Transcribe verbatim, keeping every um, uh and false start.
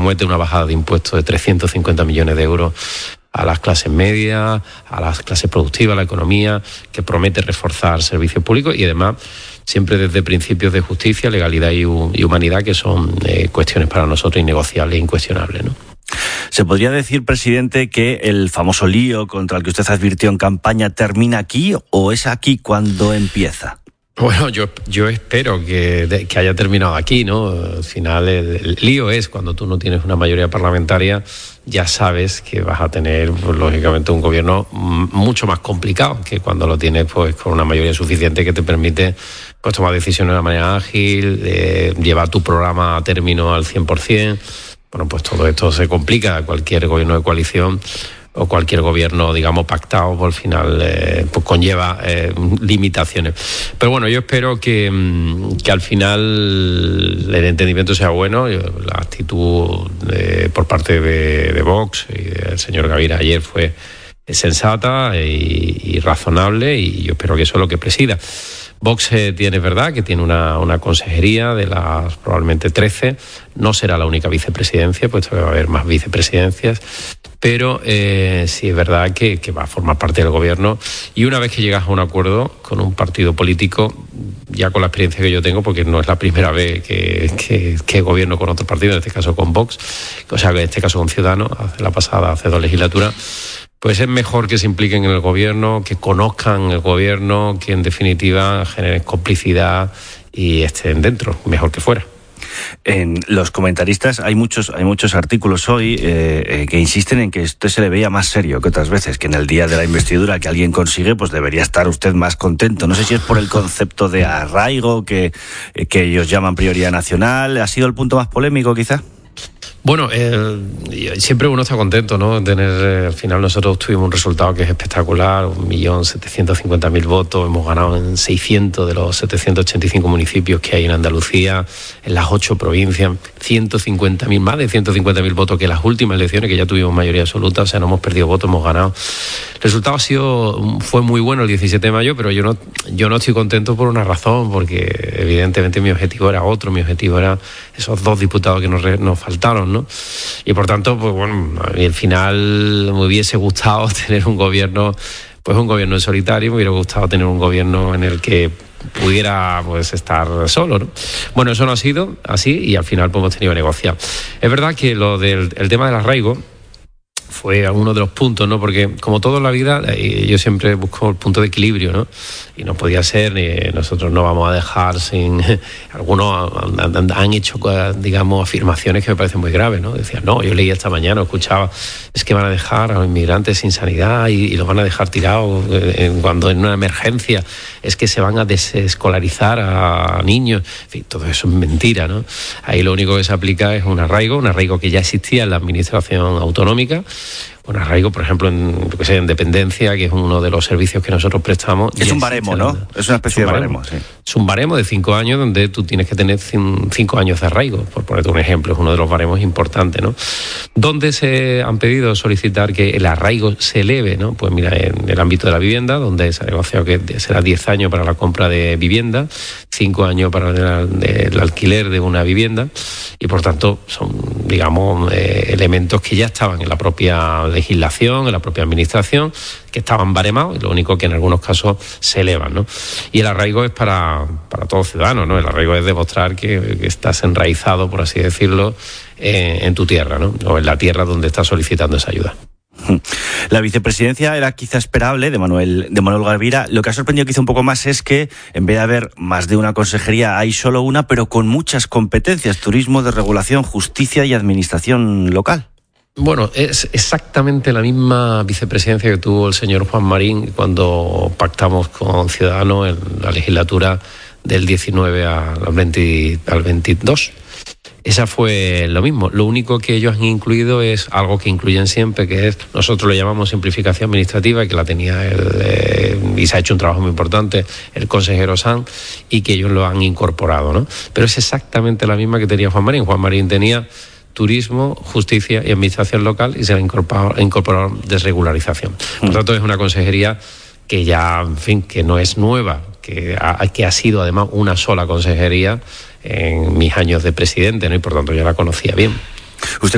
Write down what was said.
promete una bajada de impuestos de trescientos cincuenta millones de euros a las clases medias, a las clases productivas, a la economía, que promete reforzar servicios públicos y además siempre desde principios de justicia, legalidad y, y humanidad, que son eh, cuestiones para nosotros innegociables e incuestionables, ¿no? ¿Se podría decir, presidente, que el famoso lío contra el que usted advirtió en campaña termina aquí o es aquí cuando empieza? Bueno, yo, yo espero que, que haya terminado aquí, ¿no? Al final el, el lío es cuando tú no tienes una mayoría parlamentaria, ya sabes que vas a tener, pues, lógicamente, un gobierno mucho más complicado que cuando lo tienes pues con una mayoría suficiente que te permite pues tomar decisiones de una manera ágil, eh, llevar tu programa a término al cien por ciento. Bueno, pues todo esto se complica. Cualquier gobierno de coalición o cualquier gobierno, digamos, pactado, por el final eh, pues conlleva eh, limitaciones. Pero bueno, yo espero que, que al final el entendimiento sea bueno. La actitud eh, por parte de, de Vox y del señor Gavira ayer fue sensata y, y razonable, y yo espero que eso es lo que presida. Vox eh, tiene, verdad, que tiene una, una consejería de las probablemente trece, no será la única vicepresidencia, puesto que va a haber más vicepresidencias, pero eh, sí es verdad que, que va a formar parte del gobierno, y una vez que llegas a un acuerdo con un partido político, ya con la experiencia que yo tengo, porque no es la primera vez que, que, que gobierno con otro partido, en este caso con Vox, o sea, en este caso con Ciudadanos, hace la pasada, hace dos legislaturas, pues es mejor que se impliquen en el gobierno, que conozcan el gobierno, que en definitiva generen complicidad y estén dentro, mejor que fuera. En los comentaristas hay muchos hay muchos artículos hoy eh, eh, que insisten en que usted se le veía más serio que otras veces, que en el día de la investidura que alguien consigue, pues debería estar usted más contento. No sé si es por el concepto de arraigo que, eh, que ellos llaman prioridad nacional. ¿Ha sido el punto más polémico, quizá? Bueno, eh, siempre uno está contento, ¿no? Tener, eh, al final nosotros tuvimos un resultado que es espectacular, un millón setecientos cincuenta mil votos, hemos ganado en seiscientos de los setecientos ochenta y cinco municipios que hay en Andalucía, en las ocho provincias, ciento cincuenta mil, más de ciento cincuenta mil votos que en las últimas elecciones, que ya tuvimos mayoría absoluta, o sea, no hemos perdido votos, hemos ganado. El resultado ha sido, fue muy bueno el diecisiete de mayo, pero yo no, yo no estoy contento por una razón, porque evidentemente mi objetivo era otro, mi objetivo era esos dos diputados que nos, nos faltaron, ¿no? Y por tanto, pues bueno, a mí al final me hubiese gustado tener un gobierno, pues un gobierno en solitario, me hubiera gustado tener un gobierno en el que pudiera pues estar solo, ¿no? Bueno, eso no ha sido así y al final pues hemos tenido que negociar. Es verdad que lo del el tema del arraigo fue uno de los puntos, ¿no? Porque como todo en la vida, yo siempre busco el punto de equilibrio, ¿no? Y no podía ser, ni nosotros no vamos a dejar sin... Algunos han, han hecho, digamos, afirmaciones que me parecen muy graves, ¿no? Decían, no, yo leí esta mañana, escuchaba, es que van a dejar a los inmigrantes sin sanidad y, y los van a dejar tirados en, cuando en una emergencia, es que se van a desescolarizar a niños. En fin, todo eso es mentira, ¿no? Ahí lo único que se aplica es un arraigo, un arraigo que ya existía en la administración autonómica, un arraigo, por ejemplo, en, que sé, en dependencia, que es uno de los servicios que nosotros prestamos. Es un baremo, ¿no? Es una especie de baremo, sí. Es un baremo de cinco años donde tú tienes que tener cinco años de arraigo, por ponerte un ejemplo, es uno de los baremos importantes, ¿no? ¿Dónde se han pedido solicitar que el arraigo se eleve, ¿no? Pues mira, en el ámbito de la vivienda, donde se ha negociado que será diez años para la compra de vivienda, cinco años para el, el alquiler de una vivienda, y por tanto son, digamos, eh, elementos que ya estaban en la propia legislación, en la propia administración, que estaban baremados y lo único que en algunos casos se elevan, ¿no? Y el arraigo es para, para todo ciudadano, ¿no? El arraigo es demostrar que, que estás enraizado, por así decirlo, eh, en tu tierra, ¿no? O en la tierra donde estás solicitando esa ayuda. La vicepresidencia era quizá esperable de Manuel, de Manuel Gavira. Lo que ha sorprendido quizá un poco más es que en vez de haber más de una consejería hay solo una, pero con muchas competencias: turismo, desregulación, justicia y administración local. Bueno, es exactamente la misma vicepresidencia que tuvo el señor Juan Marín cuando pactamos con Ciudadanos en la legislatura del diecinueve al veinte, al veintidós. Esa fue lo mismo. Lo único que ellos han incluido es algo que incluyen siempre, que es, nosotros lo llamamos simplificación administrativa, y que la tenía el, eh, y se ha hecho un trabajo muy importante el consejero Sanz, y que ellos lo han incorporado, ¿no? Pero es exactamente la misma que tenía Juan Marín. Juan Marín tenía turismo, justicia y administración local, y se ha incorporado, incorporado desregularización. Por tanto, es una consejería que ya, en fin, que no es nueva, que ha, que ha sido además una sola consejería en mis años de presidente, ¿no? Y por tanto yo la conocía bien. Usted